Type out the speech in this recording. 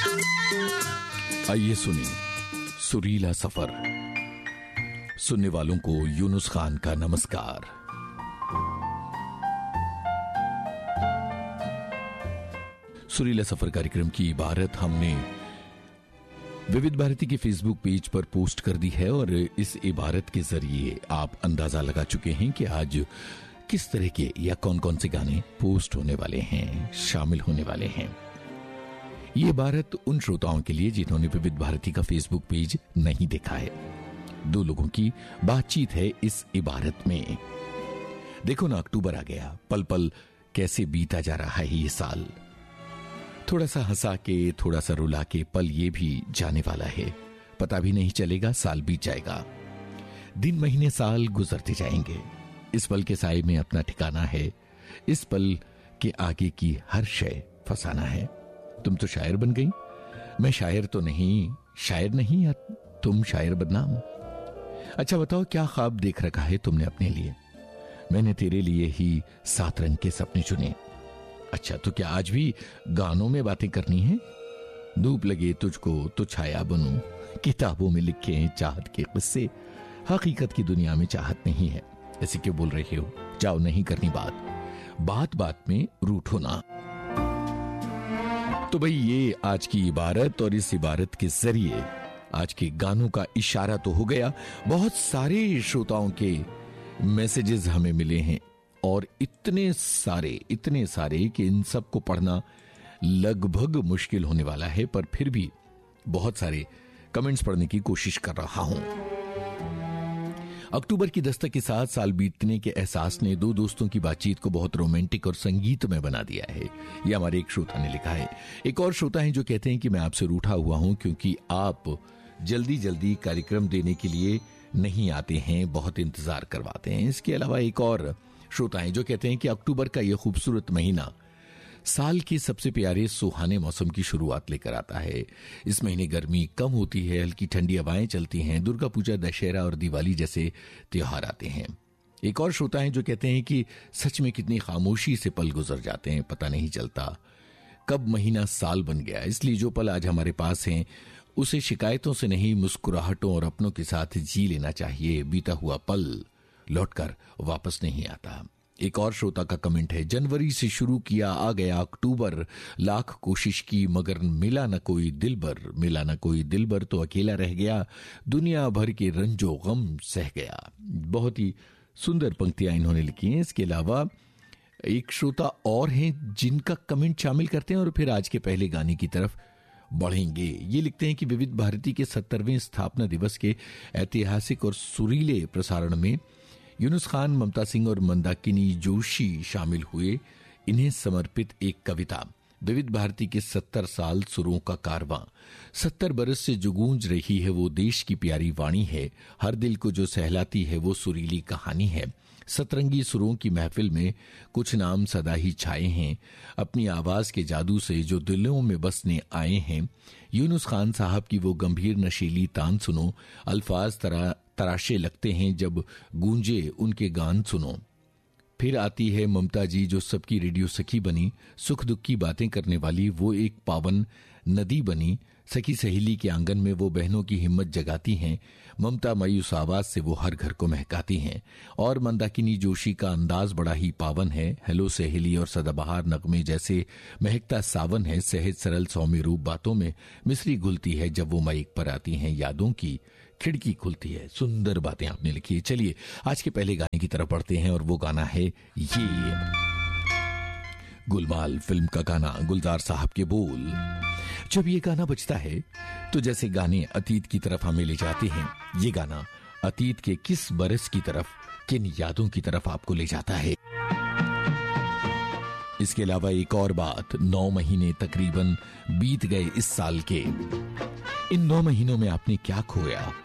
आइए सुनिए सुरीला सफर। सुनने वालों को यूनुस खान का नमस्कार। सुरीला सफर कार्यक्रम की इबारत हमने विविध भारती के फेसबुक पेज पर पोस्ट कर दी है और इस इबारत के जरिए आप अंदाजा लगा चुके हैं कि आज किस तरह के या कौन कौन से गाने पोस्ट होने वाले हैं, शामिल होने वाले हैं। ये इबारत उन श्रोताओं के लिए जिन्होंने विविध भारती का फेसबुक पेज नहीं देखा है। दो लोगों की बातचीत है इस इबारत में। देखो ना, अक्टूबर आ गया, पल पल कैसे बीता जा रहा है ये साल। थोड़ा सा हंसा के, थोड़ा सा रुला के पल ये भी जाने वाला है। पता भी नहीं चलेगा, साल बीत जाएगा। दिन महीने साल गुजरते जाएंगे। इस पल के साए में अपना ठिकाना है। इस पल के आगे की हर शय फसाना है। तुम तो शायर बन गई, मैं शायर तो नहीं, शायर नहीं, या तुम शायर बदनाम। अच्छा बताओ, क्या ख्वाब देख रखा है तुमने अपने लिए? मैंने तेरे लिए ही 7 रंग के सपने चुने। अच्छा, तो क्या आज भी गानों में बातें करनी है? धूप लगे तुझको तो छाया बनूं, किताबों में लिखे हैं चाहत के किस्से, हकीकत की दुनिया में चाहत नहीं है। ऐसे क्यों बोल रहे हो? जाओ, नहीं करनी बात, बात बात में रूठो ना। तो भाई ये आज की इबारत, और इस इबारत के जरिए आज के गानों का इशारा तो हो गया। बहुत सारे श्रोताओं के मैसेजेस हमें मिले हैं और इतने सारे कि इन सब को पढ़ना लगभग मुश्किल होने वाला है, पर फिर भी बहुत सारे कमेंट्स पढ़ने की कोशिश कर रहा हूं। अक्टूबर की दस्तक के साथ साल बीतने के एहसास ने दो दोस्तों की बातचीत को बहुत रोमांटिक और संगीतमय बना दिया है। यह हमारे एक श्रोता ने लिखा है। एक और श्रोता है जो कहते हैं कि मैं आपसे रूठा हुआ हूं क्योंकि आप जल्दी जल्दी कार्यक्रम देने के लिए नहीं आते हैं, बहुत इंतजार करवाते हैं। इसके अलावा एक और श्रोता है जो कहते हैं कि अक्टूबर का यह खूबसूरत महीना साल के सबसे प्यारे सुहाने मौसम की शुरुआत लेकर आता है। इस महीने गर्मी कम होती है, हल्की ठंडी हवाएं चलती हैं, दुर्गा पूजा, दशहरा और दिवाली जैसे त्योहार आते हैं। एक और श्रोता है जो कहते हैं कि सच में कितनी खामोशी से पल गुजर जाते हैं, पता नहीं चलता कब महीना साल बन गया। इसलिए जो पल आज हमारे पास हैं उसे शिकायतों से नहीं, मुस्कुराहटों और अपनों के साथ जी लेना चाहिए। बीता हुआ पल लौटकर वापस नहीं आता। एक और श्रोता का कमेंट है, जनवरी से शुरू किया, आ गया अक्टूबर, लाख कोशिश की मगर मिला न कोई दिलबर, तो अकेला रह गया, दुनिया भर के रंजो गम सह गया। बहुत ही सुंदर पंक्तियां इन्होंने लिखी हैं। इसके अलावा एक श्रोता और हैं जिनका कमेंट शामिल करते हैं और फिर आज के पहले गाने की तरफ बढ़ेंगे। ये लिखते हैं कि विविध भारती के 70वें स्थापना दिवस के ऐतिहासिक और सुरीले प्रसारण में यूनुस खान, ममता सिंह और मंदाकिनी जोशी शामिल हुए। इन्हें समर्पित एक कविता। विविध भारती के 70 साल सुरों का कारवां, 70 बरस से जो गूंज रही है वो देश की प्यारी वाणी है, हर दिल को जो सहलाती है वो सुरीली कहानी है। सतरंगी सुरों की महफिल में कुछ नाम सदा ही छाए हैं, अपनी आवाज के जादू से जो दिलों में बसने आए हैं। यूनुस खान साहब की वो गंभीर नशीली तान सुनो, अल्फाज तराशे लगते हैं जब गूंजे उनके गान सुनो। फिर आती है ममता जी जो सबकी रेडियो सखी बनी, सुख दुख की बातें करने वाली वो एक पावन नदी बनी। सखी सहेली के आंगन में वो बहनों की हिम्मत जगाती हैं, ममता मायूस आवाज से वो हर घर को महकाती हैं। और मंदाकिनी जोशी का अंदाज बड़ा ही पावन है, हेलो सहेली और सदाबहार नगमे जैसे महकता सावन है। सहज सरल सौम्य रूप बातों में मिश्री घुलती है, जब वो माइक पर आती हैं यादों की खिड़की खुलती है। सुंदर बातें आपने लिखी है। चलिए आज के पहले गाने की तरफ बढ़ते हैं और वो गाना है ये गुलमाल फिल्म का गाना, गुलजार साहब के बोल। जब ये गाना बजता है तो जैसे गाने अतीत की तरफ हमें ले जाते हैं, ये गाना अतीत के किस बरस की तरफ, किन यादों की तरफ आपको ले जाता है। इसके अलावा एक और बात, 9 महीने तकरीबन बीत गए इस साल के। इन 9 महीनों में आपने क्या खोया,